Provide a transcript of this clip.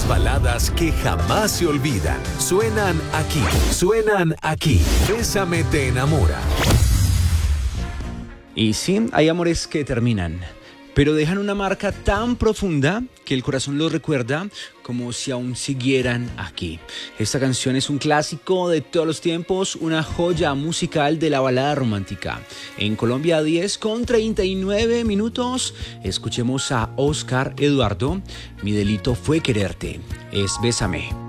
baladas que jamás se olvidan. Suenan aquí, suenan aquí. Bésame te enamora. Y sí, hay amores que terminan, pero dejan una marca tan profunda que el corazón los recuerda como si aún siguieran aquí. Esta canción es un clásico de todos los tiempos, una joya musical de la balada romántica. En Colombia 10:39, escuchemos a Oscar Eduardo. Mi delito fue quererte. Es Bésame.